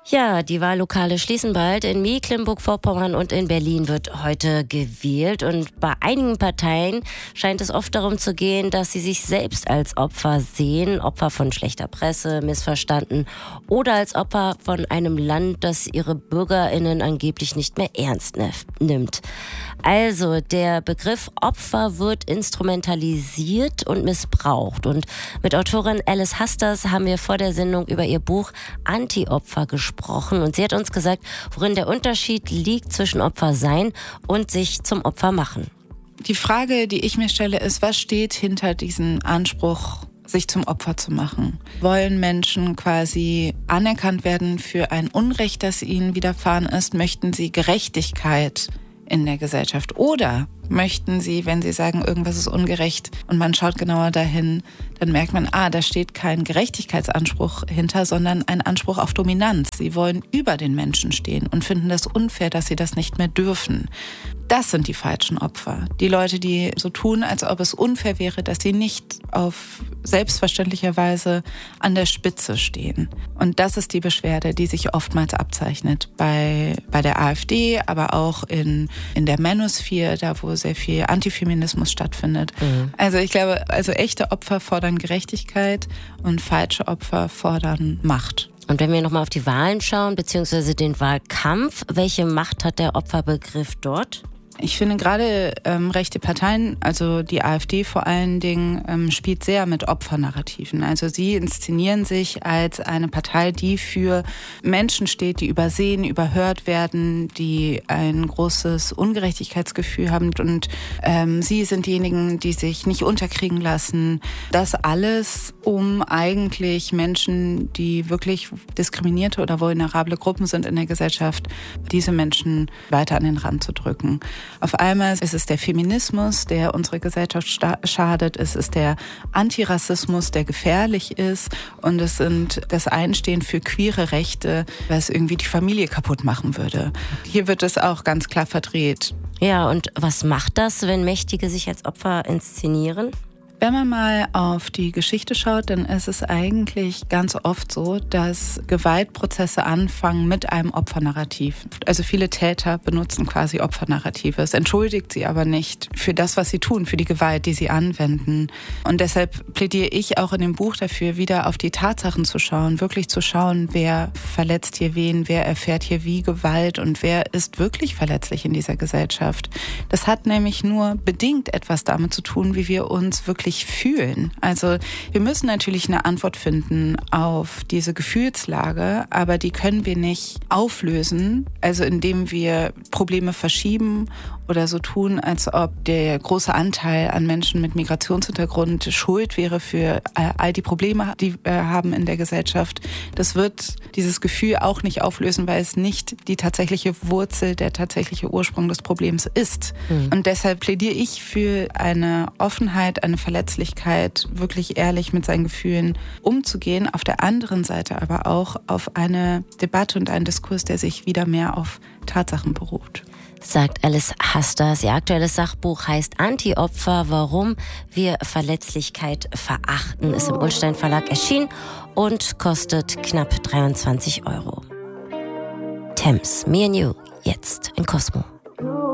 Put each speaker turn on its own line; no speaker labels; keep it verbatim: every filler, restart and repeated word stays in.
Ja, die Wahllokale schließen bald. In Mecklenburg-Vorpommern und in Berlin wird heute gewählt. Und bei einigen Parteien scheint es oft darum zu gehen, dass sie sich selbst als Opfer sehen. Opfer von schlechter Presse, missverstanden oder als Opfer von einem Land, das ihre BürgerInnen angeblich nicht mehr ernst nimmt. Also, der Begriff Opfer wird instrumentalisiert und missbraucht. Und mit Autorin Alice Hasters haben wir vor der Sendung über ihr Buch Anti-Opfer gesprochen. Und sie hat uns gesagt, worin der Unterschied liegt zwischen Opfer sein und sich zum Opfer machen.
Die Frage, die ich mir stelle, ist, was steht hinter diesem Anspruch, sich zum Opfer zu machen? Wollen Menschen quasi anerkannt werden für ein Unrecht, das ihnen widerfahren ist? Möchten sie Gerechtigkeit in der Gesellschaft? Oder möchten sie, wenn sie sagen, irgendwas ist ungerecht und man schaut genauer dahin, dann merkt man, ah, da steht kein Gerechtigkeitsanspruch hinter, sondern ein Anspruch auf Dominanz. Sie wollen über den Menschen stehen und finden das unfair, dass sie das nicht mehr dürfen. Das sind die falschen Opfer. Die Leute, die so tun, als ob es unfair wäre, dass sie nicht auf selbstverständlicherweise an der Spitze stehen. Und das ist die Beschwerde, die sich oftmals abzeichnet bei, bei der AfD, aber auch in, in der Manosphere, da wo sehr viel Antifeminismus stattfindet. Mhm. Also ich glaube, also echte Opfer fordern Gerechtigkeit und falsche Opfer fordern Macht.
Und wenn wir nochmal auf die Wahlen schauen, beziehungsweise den Wahlkampf, welche Macht hat der Opferbegriff dort?
Ich finde gerade ähm, rechte Parteien, also die AfD vor allen Dingen, ähm, spielt sehr mit Opfernarrativen. Also sie inszenieren sich als eine Partei, die für Menschen steht, die übersehen, überhört werden, die ein großes Ungerechtigkeitsgefühl haben. Und ähm, sie sind diejenigen, die sich nicht unterkriegen lassen. Das alles, um eigentlich Menschen, die wirklich diskriminierte oder vulnerable Gruppen sind in der Gesellschaft, diese Menschen weiter an den Rand zu drücken. Auf einmal ist es der Feminismus, der unsere Gesellschaft schadet. Es ist der Antirassismus, der gefährlich ist. Und es sind das Einstehen für queere Rechte, was irgendwie die Familie kaputt machen würde. Hier wird es auch ganz klar verdreht.
Ja, und was macht das, wenn Mächtige sich als Opfer inszenieren?
Wenn man mal auf die Geschichte schaut, dann ist es eigentlich ganz oft so, dass Gewaltprozesse anfangen mit einem Opfernarrativ. Also viele Täter benutzen quasi Opfernarrative. Es entschuldigt sie aber nicht für das, was sie tun, für die Gewalt, die sie anwenden. Und deshalb plädiere ich auch in dem Buch dafür, wieder auf die Tatsachen zu schauen, wirklich zu schauen, wer verletzt hier wen, wer erfährt hier wie Gewalt und wer ist wirklich verletzlich in dieser Gesellschaft. Das hat nämlich nur bedingt etwas damit zu tun, wie wir uns wirklich fühlen. Also wir müssen natürlich eine Antwort finden auf diese Gefühlslage, aber die können wir nicht auflösen, also indem wir Probleme verschieben oder so tun, als ob der große Anteil an Menschen mit Migrationshintergrund schuld wäre für all die Probleme, die wir haben in der Gesellschaft. Das wird dieses Gefühl auch nicht auflösen, weil es nicht die tatsächliche Wurzel, der tatsächliche Ursprung des Problems ist. Mhm. Und deshalb plädiere ich für eine Offenheit, eine Verletzlichkeit, wirklich ehrlich mit seinen Gefühlen umzugehen. Auf der anderen Seite aber auch auf eine Debatte und einen Diskurs, der sich wieder mehr auf Tatsachen beruht.
Sagt Alice Hasters. Ihr aktuelles Sachbuch heißt Anti-Opfer, warum wir Verletzlichkeit verachten. Ist im Ullstein Verlag erschienen und kostet knapp dreiundzwanzig Euro. Thames, Me and You, jetzt in Cosmo.